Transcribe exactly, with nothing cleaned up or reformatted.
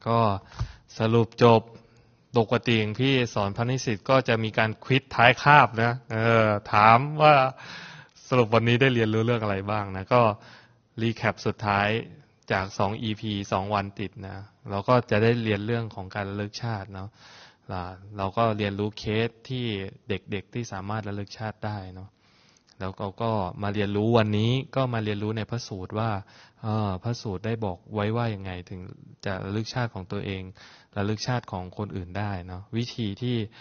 ก็สรุปจบปกติอย่างพี่สอนพระนิสิตก็จะมีการควิซท้ายคาบนะเออถามว่าสรุปวันนี้ได้เรียนรู้เรื่องอะไรบ้างนะก็รีแคปสุดท้ายจากสอง อี พี สองวันติดนะเราก็จะได้เรียนเรื่องของการระลึกชาติเนาะเราก็เรียนรู้เคสที่เด็กๆที่สามารถระลึกชาติได้เนาะแล้วเราก็มาเรียนรู้วันนี้ก็มาเรียนรู้ในพระสูตรว่าเออพระสูตรได้บอกไว้ว่ายังไงถึงจะระลึกชาติของตัวเองระลึกชาติของคนอื่นได้เนาะวิธีที่